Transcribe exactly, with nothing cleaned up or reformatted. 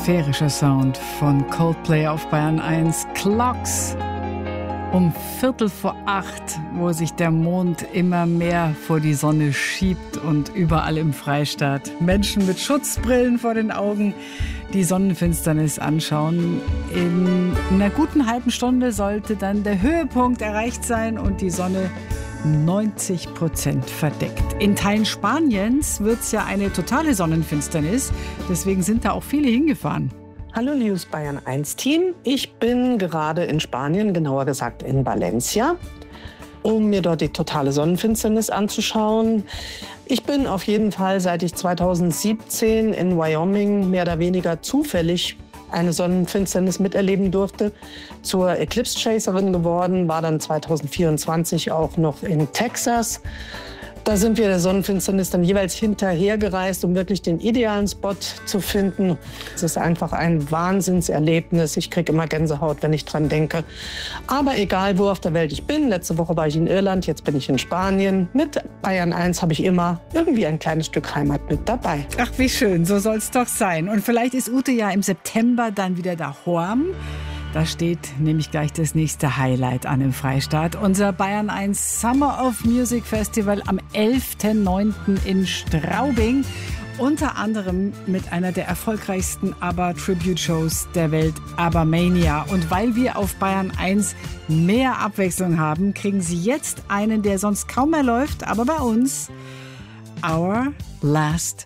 atmosphärischer Sound von Coldplay auf Bayern eins. Clocks um Viertel vor acht, wo sich der Mond immer mehr vor die Sonne schiebt und überall im Freistaat Menschen mit Schutzbrillen vor den Augen die Sonnenfinsternis anschauen. In einer guten halben Stunde sollte dann der Höhepunkt erreicht sein und die Sonne neunzig Prozent verdeckt. In Teilen Spaniens wird es ja eine totale Sonnenfinsternis. Deswegen sind da auch viele hingefahren. Hallo News Bayern eins Team. Ich bin gerade in Spanien, genauer gesagt in Valencia, um mir dort die totale Sonnenfinsternis anzuschauen. Ich bin auf jeden Fall, seit ich zweitausendsiebzehn in Wyoming mehr oder weniger zufällig eine Sonnenfinsternis miterleben durfte, zur Eclipse Chaserin geworden, war dann zweitausendvierundzwanzig auch noch in Texas. Da sind wir der Sonnenfinsternis dann jeweils hinterhergereist, um wirklich den idealen Spot zu finden. Es ist einfach ein Wahnsinnserlebnis. Ich kriege immer Gänsehaut, wenn ich dran denke. Aber egal, wo auf der Welt ich bin. Letzte Woche war ich in Irland, jetzt bin ich in Spanien. Mit Bayern eins habe ich immer irgendwie ein kleines Stück Heimat mit dabei. Ach, wie schön, so soll es doch sein. Und vielleicht ist Ute ja im September dann wieder daheim. Da steht nämlich gleich das nächste Highlight an im Freistaat. Unser Bayern eins Summer of Music Festival am elften neunten in Straubing. Unter anderem mit einer der erfolgreichsten ABBA-Tribute-Shows der Welt, ABBA-Mania. Und weil wir auf Bayern eins mehr Abwechslung haben, kriegen Sie jetzt einen, der sonst kaum mehr läuft, aber bei uns, Our Last